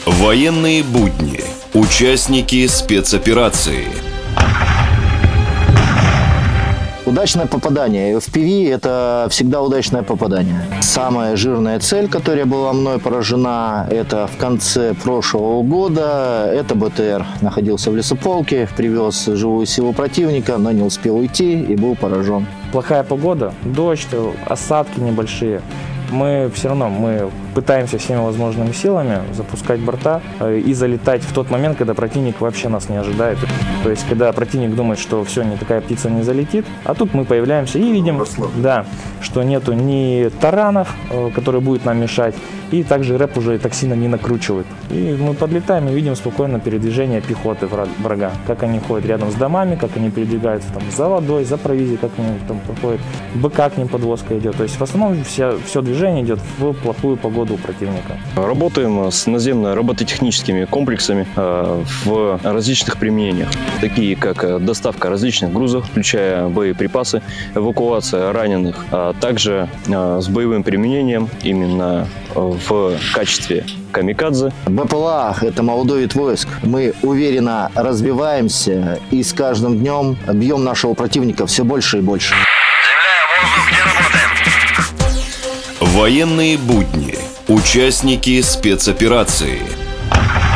Военные будни. Участники спецоперации. Удачное попадание. FPV – это всегда удачное попадание. Самая жирная цель, которая была мной поражена, это в конце прошлого года. Это БТР находился в лесополке, привез живую силу противника, но не успел уйти и был поражен. Плохая погода, дождь, осадки небольшие. Мы все равно пытаемся всеми возможными силами запускать борта и залетать в тот момент, когда противник вообще нас не ожидает. То есть, когда противник думает, что все, никакая птица не залетит, а тут мы появляемся и видим, да, что нету ни таранов, которые будут нам мешать, и также рэп уже так сильно не накручивает. И мы подлетаем и видим спокойно передвижение пехоты врага, как они ходят рядом с домами, как они передвигаются там за водой, за провизией, как они там проходят, БК к ним подвозка идет. То есть в основном все движение идет в плохую погоду у противника. Работаем с наземно-робототехническими комплексами в различных применениях, такие как доставка различных грузов, включая боеприпасы, эвакуация раненых, а также с боевым применением именно в качестве камикадзе. БПЛА – это молодой вид войск. Мы уверенно развиваемся и с каждым днем бьем нашего противника все больше и больше. Земля, воздух, где работаем? Военные будни. Участники спецоперации.